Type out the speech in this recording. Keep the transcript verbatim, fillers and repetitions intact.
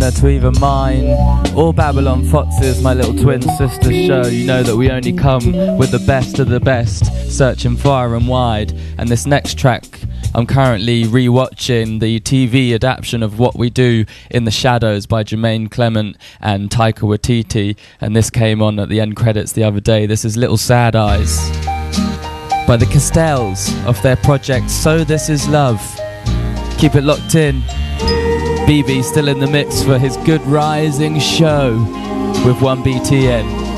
listener to either mine or Babylon Fox's My Little Twin Sister show, you know that we only come with the best of the best, searching far and wide. And this next track, I'm currently re-watching the T V adaptation of What We Do in the Shadows by Jermaine Clement and Taika Waititi, and this came on at the end credits the other day. This is Little Sad Eyes by the Castells off their project So This Is Love. Keep it locked in. B B still in the mix for his Good Rising show with one B T N.